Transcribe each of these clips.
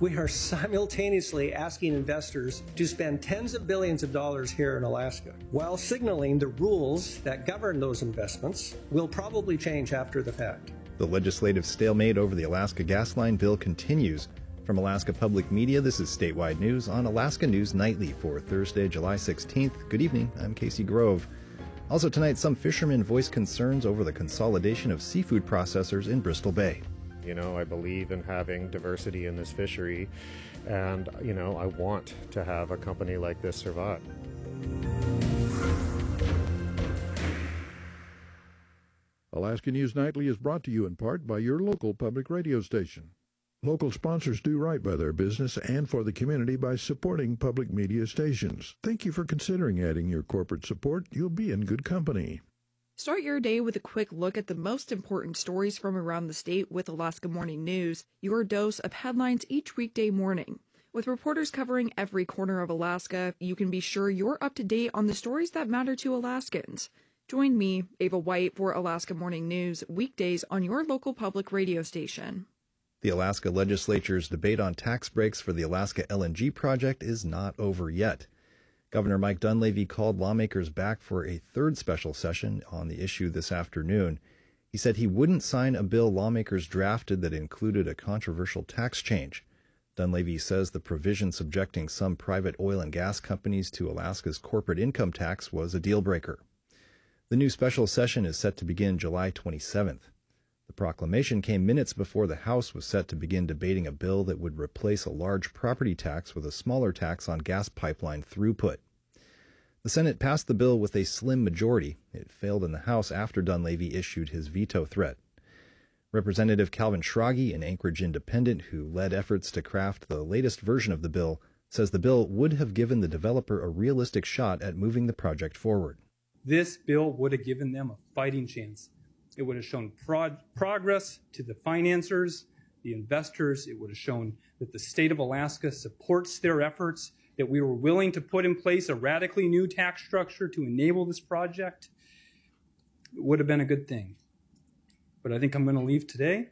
We are simultaneously asking investors to spend tens of billions of dollars here in Alaska, while signaling the rules that govern those investments will probably change after the fact. The legislative stalemate over the Alaska gas line bill continues. From Alaska Public Media, this is Statewide News on Alaska News Nightly for Thursday, July 16th. Good evening, I'm Casey Grove. Also tonight, some fishermen voiced concerns over the consolidation of seafood processors in Bristol Bay. You know, I believe in having diversity in this fishery, and, I want to have a company like this survive. Alaska News Nightly is brought to you in part by your local public radio station. Local sponsors do right by their business and for the community by supporting public media stations. Thank you for considering adding your corporate support. You'll be in good company. Start your day with a quick look at the most important stories from around the state with Alaska Morning News, your dose of headlines each weekday morning. With reporters covering every corner of Alaska, you can be sure you're up to date on the stories that matter to Alaskans. Join me, Ava White, for Alaska Morning News, weekdays on your local public radio station. The Alaska legislature's debate on tax breaks for the Alaska LNG project is not over yet. Governor Mike Dunleavy called lawmakers back for a third special session on the issue this afternoon. He said he wouldn't sign a bill lawmakers drafted that included a controversial tax change. Dunleavy says the provision subjecting some private oil and gas companies to Alaska's corporate income tax was a deal breaker. The new special session is set to begin July 27th. The proclamation came minutes before the House was set to begin debating a bill that would replace a large property tax with a smaller tax on gas pipeline throughput. The Senate passed the bill with a slim majority. It failed in the House after Dunleavy issued his veto threat. Representative Calvin Schrage, an Anchorage independent who led efforts to craft the latest version of the bill, says the bill would have given the developer a realistic shot at moving the project forward. This bill would have given them a fighting chance. It would have shown progress to the financiers, the investors. It would have shown that the state of Alaska supports their efforts, that we were willing to put in place a radically new tax structure to enable this project. It would have been a good thing. But I think I'm going to leave today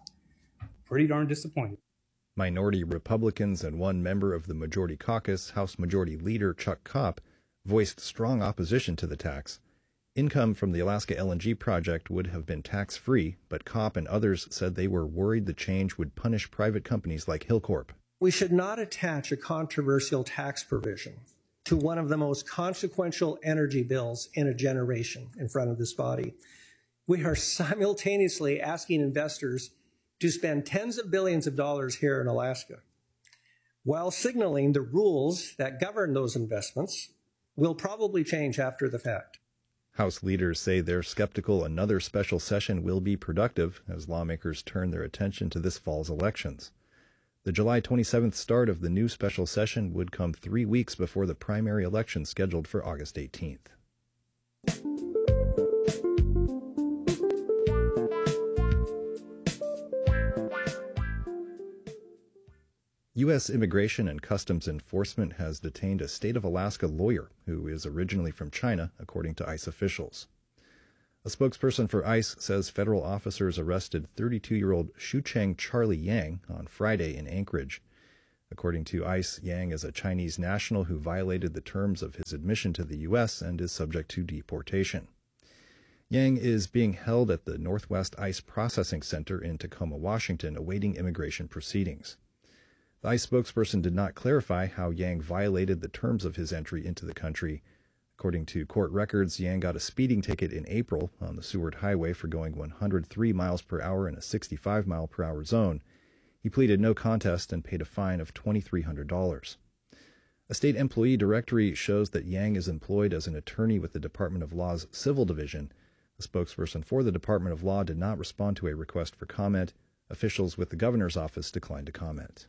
pretty darn disappointed. Minority Republicans and one member of the Majority Caucus, House Majority Leader Chuck Kopp, voiced strong opposition to the tax. Income from the Alaska LNG project would have been tax-free, but Kopp and others said they were worried the change would punish private companies like Hilcorp. We should not attach a controversial tax provision to one of the most consequential energy bills in a generation in front of this body. We are simultaneously asking investors to spend tens of billions of dollars here in Alaska, while signaling the rules that govern those investments will probably change after the fact. House leaders say they're skeptical another special session will be productive as lawmakers turn their attention to this fall's elections. The July 27th start of the new special session would come 3 weeks before the primary election scheduled for August 18th. U.S. Immigration and Customs Enforcement has detained a state of Alaska lawyer who is originally from China, according to ICE officials. A spokesperson for ICE says federal officers arrested 32-year-old Shucheng Charlie Yang on Friday in Anchorage. According to ICE, Yang is a Chinese national who violated the terms of his admission to the U.S. and is subject to deportation. Yang is being held at the Northwest ICE Processing Center in Tacoma, Washington, awaiting immigration proceedings. The ICE spokesperson did not clarify how Yang violated the terms of his entry into the country. According to court records, Yang got a speeding ticket in April on the Seward Highway for going 103 miles per hour in a 65 mile per hour zone. He pleaded no contest and paid a fine of $2,300. A state employee directory shows that Yang is employed as an attorney with the Department of Law's Civil Division. A spokesperson for the Department of Law did not respond to a request for comment. Officials with the governor's office declined to comment.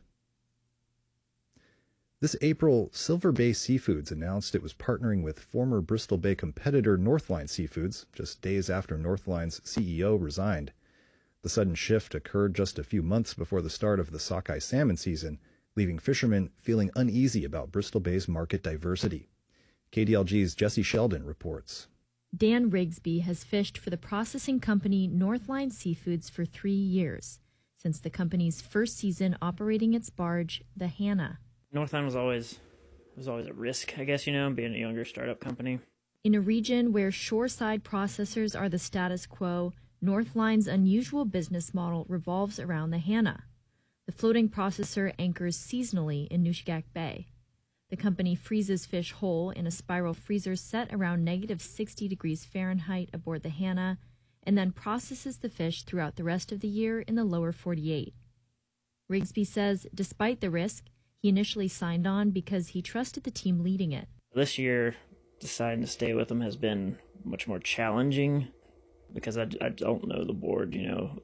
This April, Silver Bay Seafoods announced it was partnering with former Bristol Bay competitor Northline Seafoods just days after Northline's CEO resigned. The sudden shift occurred just a few months before the start of the sockeye salmon season, leaving fishermen feeling uneasy about Bristol Bay's market diversity. KDLG's Jesse Sheldon reports. Dan Rigsby has fished for the processing company Northline Seafoods for 3 years. since the company's first season operating its barge, the Hannah. Northline was always a risk, I guess, being a younger startup company. In a region where shoreside processors are the status quo, Northline's unusual business model revolves around the Hannah. The floating processor anchors seasonally in Nushagak Bay. The company freezes fish whole in a spiral freezer set around negative 60 degrees Fahrenheit aboard the Hannah, and then processes the fish throughout the rest of the year in the lower 48. Rigsby says, despite the risk, he initially signed on because he trusted the team leading it. This year, deciding to stay with them has been much more challenging because I don't know the board,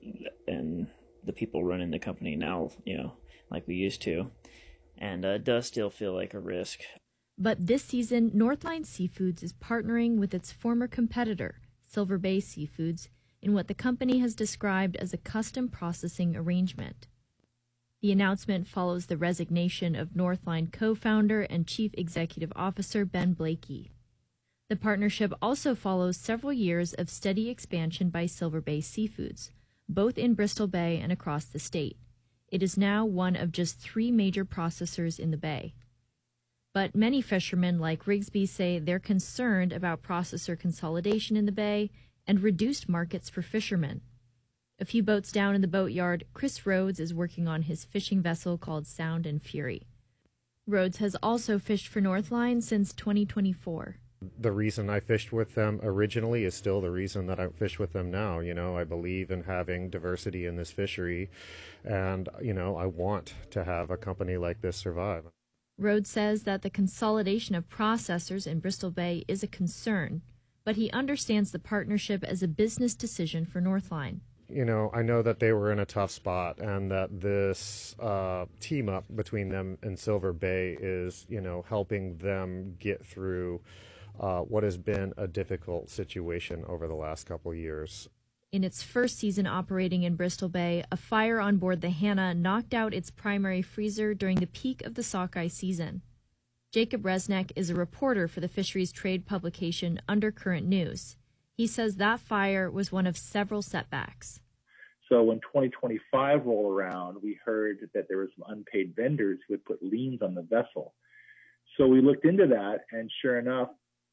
and the people running the company now, like we used to. And it does still feel like a risk. But this season, Northline Seafoods is partnering with its former competitor, Silver Bay Seafoods, in what the company has described as a custom processing arrangement. The announcement follows the resignation of Northline co-founder and chief executive officer Ben Blakey. The partnership also follows several years of steady expansion by Silver Bay Seafoods, both in Bristol Bay and across the state. It is now one of just 3 major processors in the bay. But many fishermen like Rigsby say they're concerned about processor consolidation in the bay and reduced markets for fishermen. A few boats down in the boatyard, Chris Rhodes is working on his fishing vessel called Sound and Fury. Rhodes has also fished for Northline since 2024. The reason I fished with them originally is still the reason that I fish with them now. I believe in having diversity in this fishery, and, I want to have a company like this survive. Rhodes says that the consolidation of processors in Bristol Bay is a concern, but he understands the partnership as a business decision for Northline. I know that they were in a tough spot, and that this team up between them and Silver Bay is, helping them get through what has been a difficult situation over the last couple years. In its first season operating in Bristol Bay, a fire on board the Hannah knocked out its primary freezer during the peak of the sockeye season. Jacob Resnick is a reporter for the fisheries trade publication Undercurrent News. He says that fire was one of several setbacks. So when 2025 rolled around, we heard that there were some unpaid vendors who had put liens on the vessel. So we looked into that, and sure enough,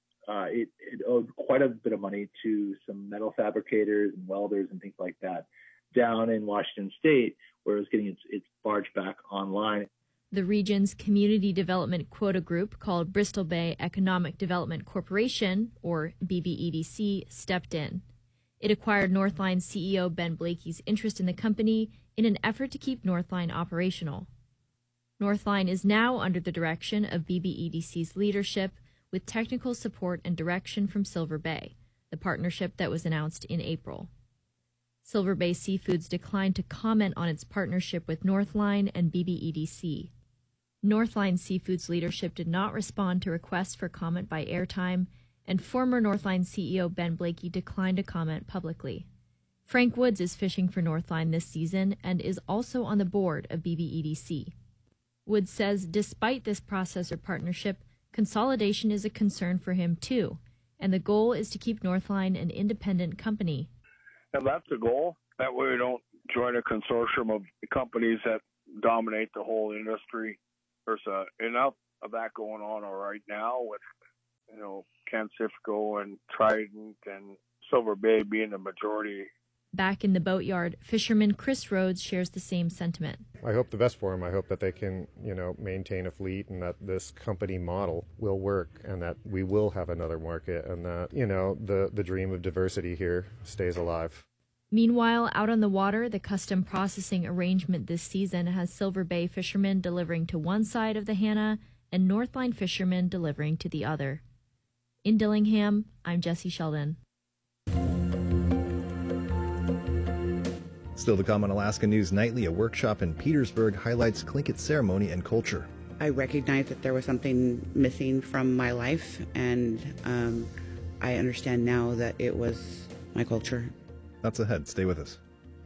it owed quite a bit of money to some metal fabricators and welders and things like that down in Washington State, where it was getting its barge back online. The region's community development quota group, called Bristol Bay Economic Development Corporation, or BBEDC, stepped in. It acquired Northline CEO Ben Blakey's interest in the company in an effort to keep Northline operational. Northline is now under the direction of BBEDC's leadership, with technical support and direction from Silver Bay, the partnership that was announced in April. Silver Bay Seafoods declined to comment on its partnership with Northline and BBEDC. Northline Seafoods leadership did not respond to requests for comment by airtime, and former Northline CEO Ben Blakey declined to comment publicly. Frank Woods is fishing for Northline this season and is also on the board of BBEDC. Woods says despite this processor partnership, consolidation is a concern for him too, and the goal is to keep Northline an independent company. And that's the goal. That way we don't join a consortium of companies that dominate the whole industry. There's enough of that going on right now with, Cancifco and Trident and Silver Bay being the majority. Back in the boatyard, fisherman Chris Rhodes shares the same sentiment. I hope the best for them. I hope that they can, maintain a fleet, and that this company model will work, and that we will have another market, and that, the dream of diversity here stays alive. Meanwhile, out on the water, the custom processing arrangement this season has Silver Bay fishermen delivering to one side of the Hannah and Northline fishermen delivering to the other. In Dillingham, I'm Jesse Sheldon. Still to come on Alaska News Nightly, a workshop in Petersburg highlights Tlingit ceremony and culture. I recognized that there was something missing from my life, and I understand now that it was my culture. That's ahead. Stay with us.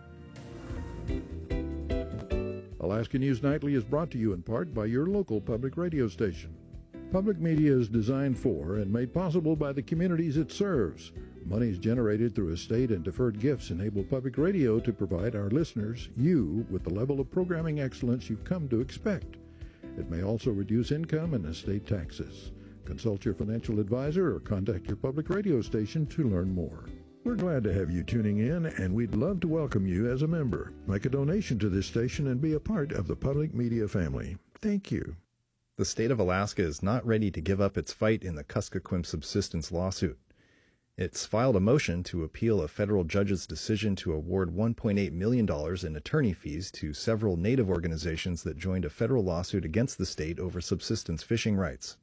Alaska News Nightly is brought to you in part by your local public radio station. Public media is designed for and made possible by the communities it serves. Monies generated through estate and deferred gifts enable public radio to provide our listeners, you, with the level of programming excellence you've come to expect. It may also reduce income and estate taxes. Consult your financial advisor or contact your public radio station to learn more. We're glad to have you tuning in, and we'd love to welcome you as a member. Make a donation to this station and be a part of the public media family. Thank you. The state of Alaska is not ready to give up its fight in the Kuskokwim subsistence lawsuit. It's filed a motion to appeal a federal judge's decision to award $1.8 million in attorney fees to several Native organizations that joined a federal lawsuit against the state over subsistence fishing rights.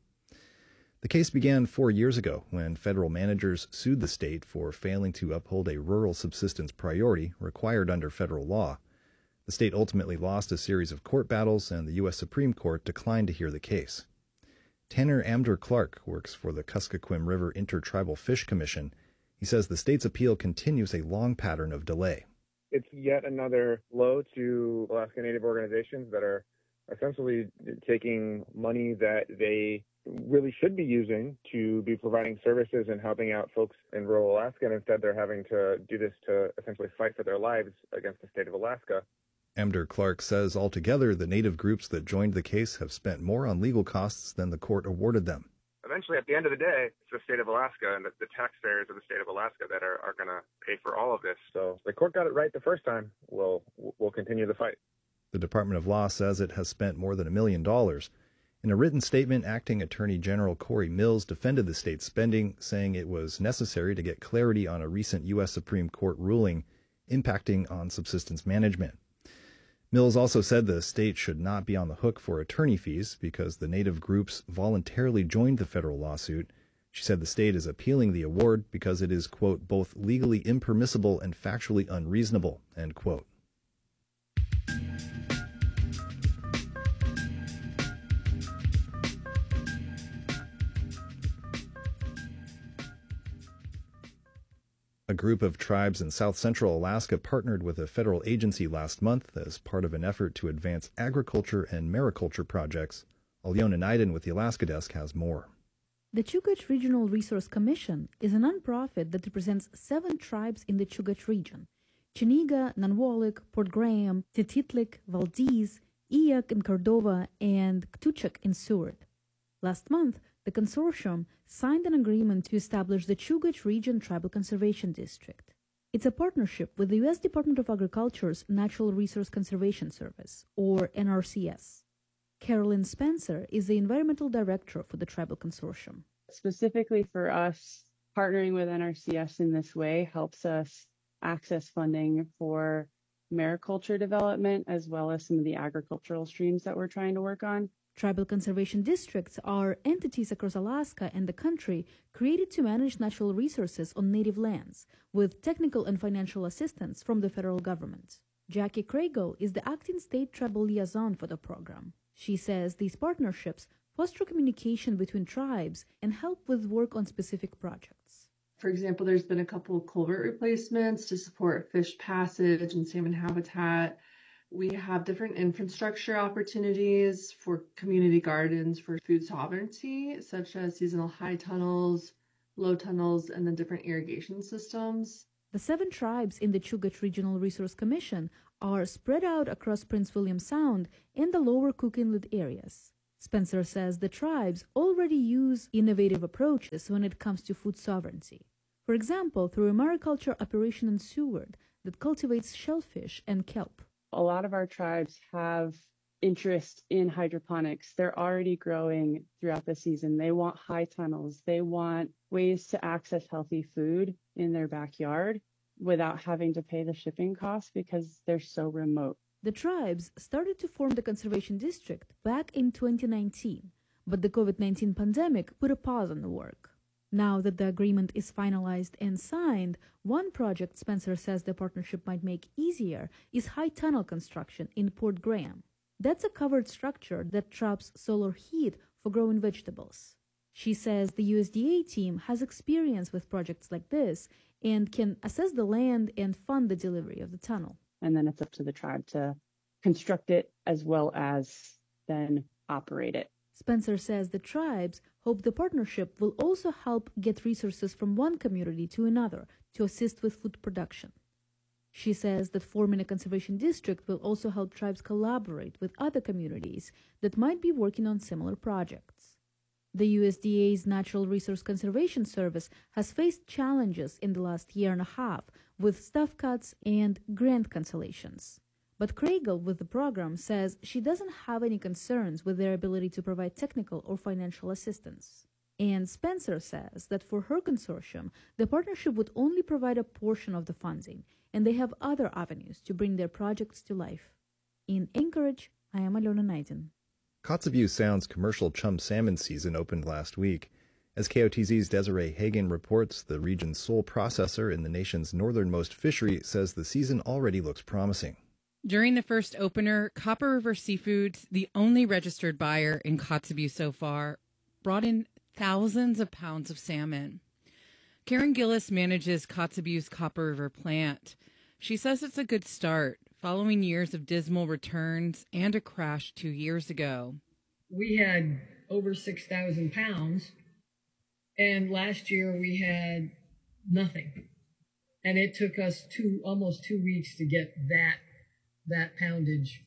The case began 4 years ago when federal managers sued the state for failing to uphold a rural subsistence priority required under federal law. The state ultimately lost a series of court battles, and the U.S. Supreme Court declined to hear the case. Tanner Amdur Clark works for the Kuskokwim River Intertribal Fish Commission. He says the state's appeal continues a long pattern of delay. It's yet another blow to Alaska Native organizations that are essentially taking money that they really should be using to be providing services and helping out folks in rural Alaska, and instead they're having to do this to essentially fight for their lives against the state of Alaska. Amdur Clark says altogether the Native groups that joined the case have spent more on legal costs than the court awarded them. Eventually, at the end of the day, it's the state of Alaska and the taxpayers of the state of Alaska that are going to pay for all of this. So the court got it right the first time. We'll continue the fight. The Department of Law says it has spent more than $1 million. In a written statement, Acting Attorney General Corey Mills defended the state's spending, saying it was necessary to get clarity on a recent U.S. Supreme Court ruling impacting on subsistence management. Mills also said the state should not be on the hook for attorney fees because the Native groups voluntarily joined the federal lawsuit. She said the state is appealing the award because it is, quote, both legally impermissible and factually unreasonable, end quote. A group of tribes in south central Alaska partnered with a federal agency last month as part of an effort to advance agriculture and mariculture projects. Alyona Naiden with the Alaska Desk has more. The Chugach Regional Resource Commission is a nonprofit that represents 7 tribes in the Chugach region: Chiniga, Nanwalik, Port Graham, Tititlik, Valdez, Eyak in Cordova, and Ktuchak in Seward. Last month, the consortium signed an agreement to establish the Chugach Region Tribal Conservation District. It's a partnership with the U.S. Department of Agriculture's Natural Resource Conservation Service, or NRCS. Carolyn Spencer is the environmental director for the tribal consortium. Specifically for us, partnering with NRCS in this way helps us access funding for mariculture development as well as some of the agricultural streams that we're trying to work on. Tribal conservation districts are entities across Alaska and the country created to manage natural resources on native lands with technical and financial assistance from the federal government. Jackie Craigo is the acting state tribal liaison for the program. She says these partnerships foster communication between tribes and help with work on specific projects. For example, there's been a couple of culvert replacements to support fish passage and salmon habitat. We have different infrastructure opportunities for community gardens for food sovereignty, such as seasonal high tunnels, low tunnels, and then different irrigation systems. The 7 tribes in the Chugach Regional Resource Commission are spread out across Prince William Sound and the lower Cook Inlet areas. Spencer says the tribes already use innovative approaches when it comes to food sovereignty. For example, through a mariculture operation in Seward that cultivates shellfish and kelp. A lot of our tribes have interest in hydroponics. They're already growing throughout the season. They want high tunnels. They want ways to access healthy food in their backyard without having to pay the shipping costs because they're so remote. The tribes started to form the conservation district back in 2019, but the COVID-19 pandemic put a pause on the work. Now that the agreement is finalized and signed, one project Spencer says the partnership might make easier is high tunnel construction in Port Graham. That's a covered structure that traps solar heat for growing vegetables. She says the USDA team has experience with projects like this and can assess the land and fund the delivery of the tunnel. And then it's up to the tribe to construct it as well as then operate it. Spencer says the tribes hope the partnership will also help get resources from one community to another to assist with food production. She says that forming a conservation district will also help tribes collaborate with other communities that might be working on similar projects. The USDA's Natural Resource Conservation Service has faced challenges in the last year and a half with staff cuts and grant cancellations. But Kriegel with the program says she doesn't have any concerns with their ability to provide technical or financial assistance. And Spencer says that for her consortium, the partnership would only provide a portion of the funding, and they have other avenues to bring their projects to life. In Anchorage, I am Alona Naidin. Kotzebue Sound's commercial chum salmon season opened last week. As KOTZ's Desiree Hagen reports, the region's sole processor in the nation's northernmost fishery says the season already looks promising. During the first opener, Copper River Seafoods, the only registered buyer in Kotzebue so far, brought in thousands of pounds of salmon. Karen Gillis manages Kotzebue's Copper River plant. She says it's a good start, following years of dismal returns and a crash 2 years ago. We had over 6,000 pounds, and last year we had nothing. And it took us almost 2 weeks to get that poundage.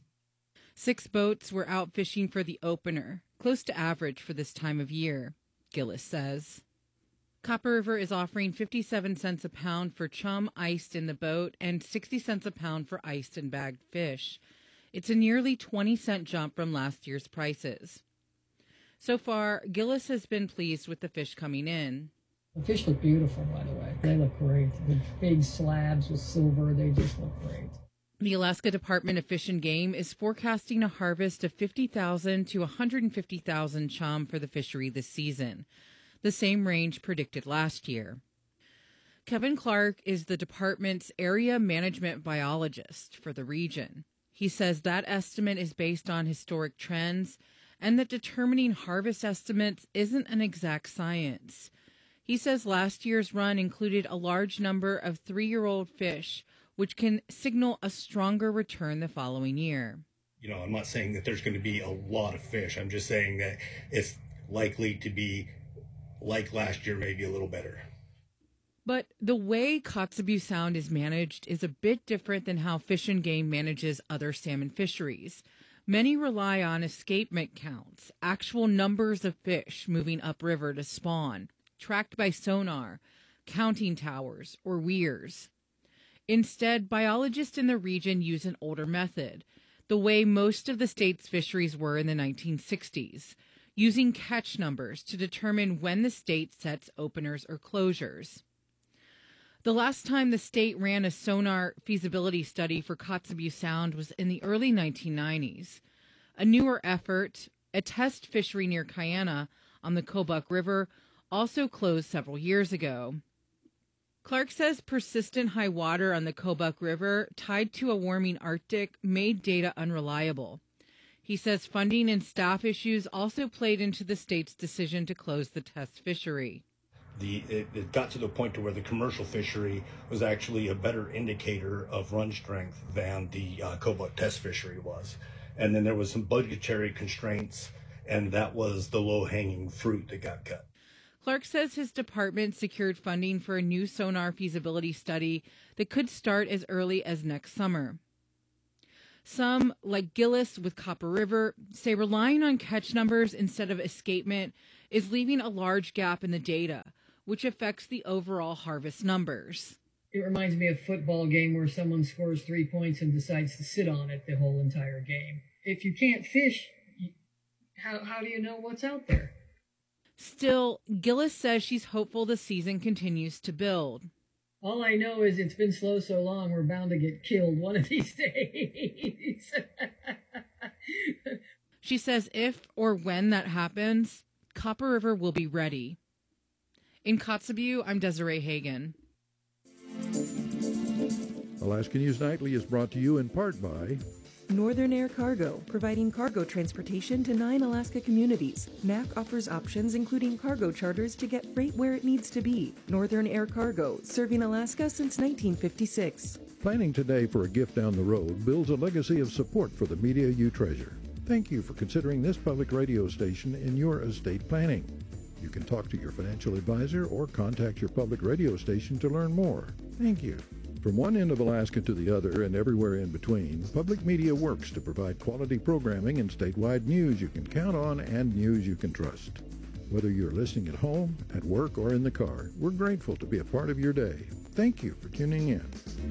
6 boats were out fishing for the opener, close to average for this time of year, Gillis says. Copper River is offering 57 cents a pound for chum iced in the boat and 60 cents a pound for iced and bagged fish. It's a nearly 20-cent jump from last year's prices. So far, Gillis has been pleased with the fish coming in. The fish look beautiful, by the way. They look great. The big slabs with silver, they just look great. The Alaska Department of Fish and Game is forecasting a harvest of 50,000 to 150,000 chum for the fishery this season, the same range predicted last year. Kevin Clark is the department's area management biologist for the region. He says that estimate is based on historic trends and that determining harvest estimates isn't an exact science. He says last year's run included a large number of 3-year-old fish, which can signal a stronger return the following year. I'm not saying that there's going to be a lot of fish. I'm just saying that it's likely to be like last year, maybe a little better. But the way Kotzebue Sound is managed is a bit different than how Fish and Game manages other salmon fisheries. Many rely on escapement counts, actual numbers of fish moving upriver to spawn, tracked by sonar, counting towers, or weirs. Instead, biologists in the region use an older method, the way most of the state's fisheries were in the 1960s, using catch numbers to determine when the state sets openers or closures. The last time the state ran a sonar feasibility study for Kotzebue Sound was in the early 1990s. A newer effort, a test fishery near Kayana on the Kobuk River, also closed several years ago. Clark says persistent high water on the Kobuk River tied to a warming Arctic made data unreliable. He says funding and staff issues also played into the state's decision to close the test fishery. It got to the point to where the commercial fishery was actually a better indicator of run strength than the Kobuk test fishery was. And then there was some budgetary constraints, and that was the low-hanging fruit that got cut. Clark says his department secured funding for a new sonar feasibility study that could start as early as next summer. Some, like Gillis with Copper River, say relying on catch numbers instead of escapement is leaving a large gap in the data, which affects the overall harvest numbers. It reminds me of a football game where someone scores 3 points and decides to sit on it the whole entire game. If you can't fish, how do you know what's out there? Still, Gillis says she's hopeful the season continues to build. All I know is it's been slow so long, we're bound to get killed one of these days. She says if or when that happens, Copper River will be ready. In Kotzebue, I'm Desiree Hagen. Alaska News Nightly is brought to you in part by Northern Air Cargo, providing cargo transportation to 9 Alaska communities. NAC offers options including cargo charters to get freight where it needs to be. Northern Air Cargo, serving Alaska since 1956. Planning today for a gift down the road builds a legacy of support for the media you treasure. Thank you for considering this public radio station in your estate planning. You can talk to your financial advisor or contact your public radio station to learn more. Thank you. From one end of Alaska to the other and everywhere in between, public media works to provide quality programming and statewide news you can count on and news you can trust. Whether you're listening at home, at work, or in the car, we're grateful to be a part of your day. Thank you for tuning in.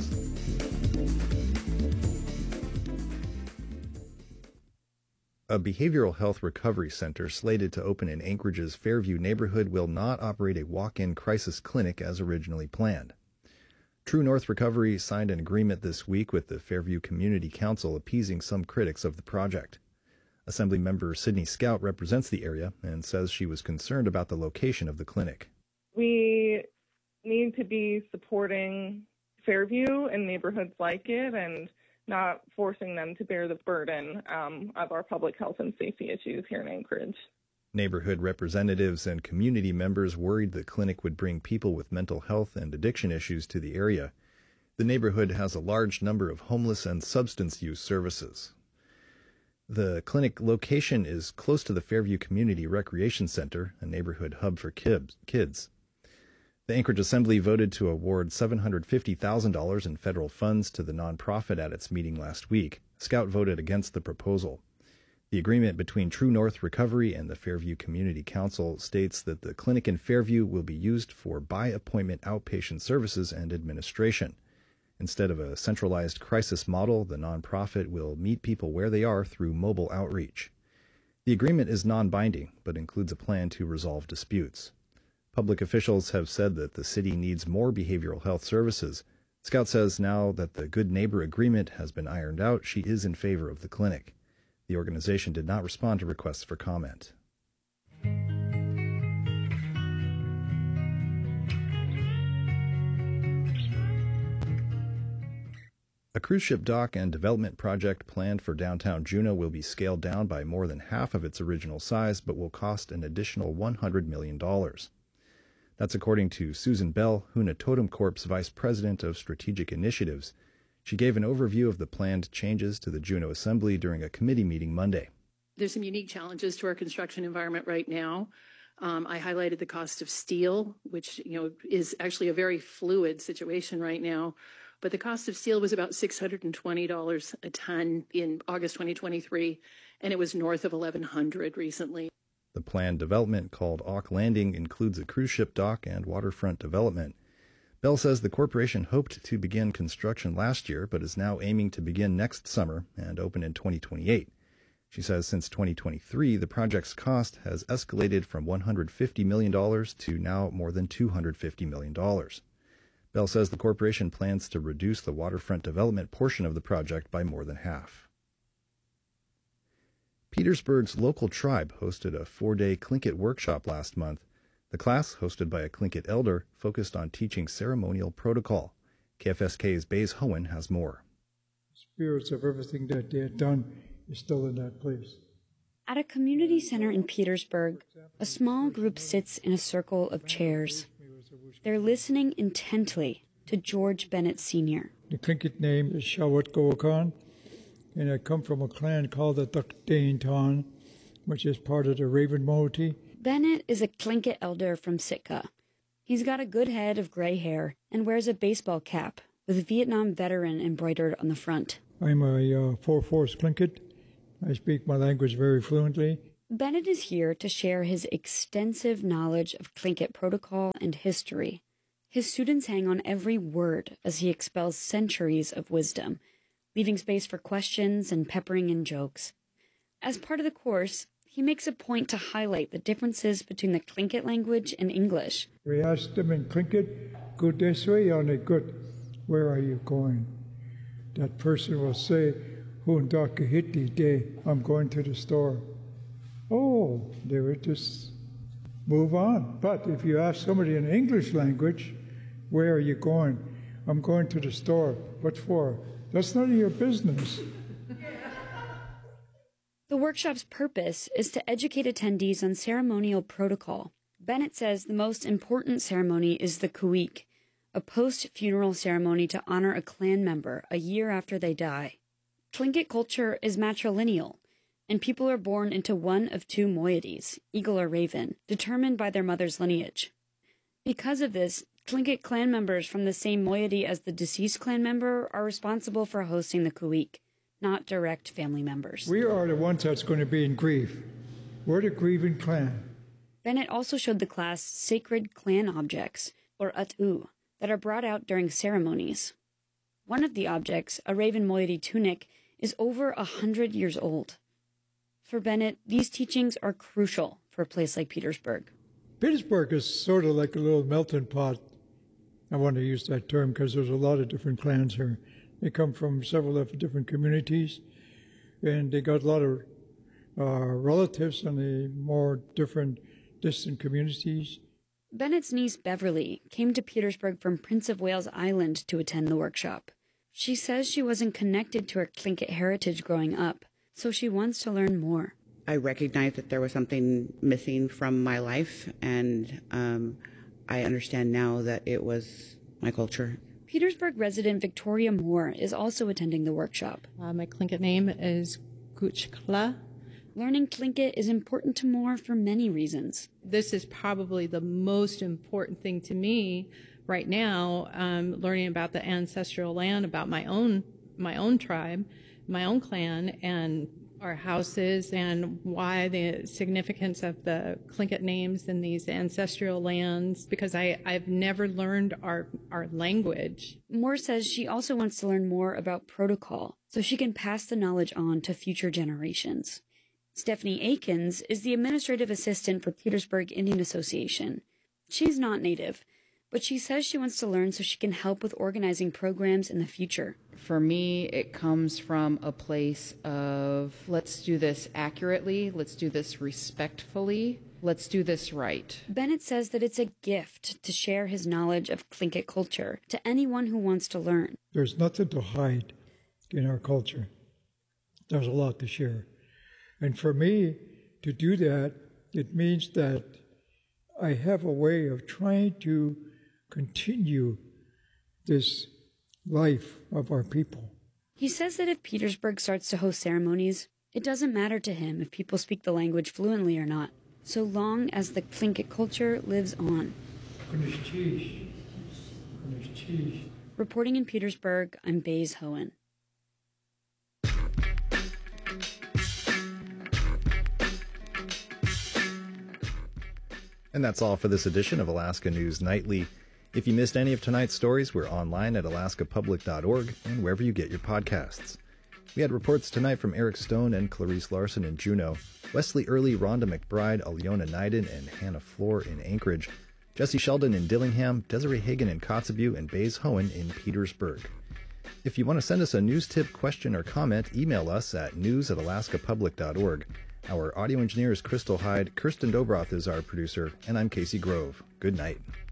A behavioral health recovery center slated to open in Anchorage's Fairview neighborhood will not operate a walk-in crisis clinic as originally planned. True North Recovery signed an agreement this week with the Fairview Community Council, appeasing some critics of the project. Assemblymember Sydney Scout represents the area and says she was concerned about the location of the clinic. We need to be supporting Fairview and neighborhoods like it and not forcing them to bear the burden of our public health and safety issues here in Anchorage. Neighborhood representatives and community members worried the clinic would bring people with mental health and addiction issues to the area. The neighborhood has a large number of homeless and substance use services. The clinic location is close to the Fairview Community Recreation Center, a neighborhood hub for kids. The Anchorage Assembly voted to award $750,000 in federal funds to the nonprofit at its meeting last week. Scout voted against the proposal. The agreement between True North Recovery and the Fairview Community Council states that the clinic in Fairview will be used for by-appointment outpatient services and administration. Instead of a centralized crisis model, the nonprofit will meet people where they are through mobile outreach. The agreement is non-binding, but includes a plan to resolve disputes. Public officials have said that the city needs more behavioral health services. Scout says now that the Good Neighbor Agreement has been ironed out, she is in favor of the clinic. The organization did not respond to requests for comment. A cruise ship dock and development project planned for downtown Juneau will be scaled down by more than half of its original size, but will cost an additional $100 million. That's according to Susan Bell, Huna Totem Corp's Vice President of Strategic Initiatives. She gave an overview of the planned changes to the Juneau Assembly during a committee meeting Monday. There's some unique challenges to our construction environment right now. I highlighted the cost of steel, which is actually a very fluid situation right now. But the cost of steel was about $620 a ton in August 2023, and it was north of $1,100 recently. The planned development, called Auk Landing, includes a cruise ship dock and waterfront development. Bell says the corporation hoped to begin construction last year, but is now aiming to begin next summer and open in 2028. She says since 2023, the project's cost has escalated from $150 million to now more than $250 million. Bell says the corporation plans to reduce the waterfront development portion of the project by more than half. Petersburg's local tribe hosted a 4-day Tlingit workshop last month. The class, hosted by a Tlingit elder, focused on teaching ceremonial protocol. KFSK's Baze Hohen has more. Spirits of everything that they had done is still in that place. At a community center in Petersburg, a small group sits in a circle of chairs. They're listening intently to George Bennett Sr. The Tlingit name is Shawat Goakan, and I come from a clan called the Dukdainton, which is part of the Raven Moiety. Bennett is a Tlingit elder from Sitka. He's got a good head of gray hair and wears a baseball cap with Vietnam veteran embroidered on the front. I'm a 4/4 Tlingit. I speak my language very fluently. Bennett is here to share his extensive knowledge of Tlingit protocol and history. His students hang on every word as he expels centuries of wisdom, leaving space for questions and peppering in jokes. As part of the course, he makes a point to highlight the differences between the Tlingit language and English. We ask them in Tlingit, "Good this way," on a good, "Where are you going?" That person will say, "Hundakahiti day, I'm going to the store." Oh, they would just move on. But if you ask somebody in English language, "Where are you going?" "I'm going to the store." "What for?" "That's none of your business." The workshop's purpose is to educate attendees on ceremonial protocol. Bennett says the most important ceremony is the Kuik, a post-funeral ceremony to honor a clan member a year after they die. Tlingit culture is matrilineal, and people are born into one of two moieties, eagle or raven, determined by their mother's lineage. Because of this, Tlingit clan members from the same moiety as the deceased clan member are responsible for hosting the Kuik, not direct family members. We are the ones that's going to be in grief. We're the grieving clan. Bennett also showed the class sacred clan objects, or atu, that are brought out during ceremonies. One of the objects, a raven moiety tunic, is over 100 years old. For Bennett, these teachings are crucial for a place like Petersburg. Petersburg is sort of like a little melting pot. I want to use that term because there's a lot of different clans here. They come from several different communities, and they got a lot of relatives in the more different distant communities. Bennett's niece Beverly came to Petersburg from Prince of Wales Island to attend the workshop. She says she wasn't connected to her Tlingit heritage growing up, so she wants to learn more. I recognized that there was something missing from my life, and I understand now that it was my culture. Petersburg resident Victoria Moore is also attending the workshop. My Tlingit name is Guchkla. Learning Tlingit is important to Moore for many reasons. This is probably the most important thing to me right now, learning about the ancestral land, about my own tribe, my own clan, and our houses, and why the significance of the Tlingit names in these ancestral lands, because I've never learned our language. Moore says she also wants to learn more about protocol so she can pass the knowledge on to future generations. Stephanie Akins is the administrative assistant for Petersburg Indian Association. She's not native, but she says she wants to learn so she can help with organizing programs in the future. For me, it comes from a place of, let's do this accurately, let's do this respectfully, let's do this right. Bennett says that it's a gift to share his knowledge of Tlingit culture to anyone who wants to learn. There's nothing to hide in our culture. There's a lot to share. And for me to do that, it means that I have a way of trying to continue this life of our people. He says that if Petersburg starts to host ceremonies, it doesn't matter to him if people speak the language fluently or not, so long as the Tlingit culture lives on. Reporting in Petersburg, I'm Baze Hohen. And that's all for this edition of Alaska News Nightly. If you missed any of tonight's stories, we're online at alaskapublic.org and wherever you get your podcasts. We had reports tonight from Eric Stone and Clarice Larson in Juneau, Wesley Early, Rhonda McBride, Aliona Nyden, and Hannah Floor in Anchorage, Jesse Sheldon in Dillingham, Desiree Hagan in Kotzebue, and Baze Hohen in Petersburg. If you want to send us a news tip, question, or comment, email us at news@alaskapublic.org. Our audio engineer is Crystal Hyde, Kirsten Dobroth is our producer, and I'm Casey Grove. Good night.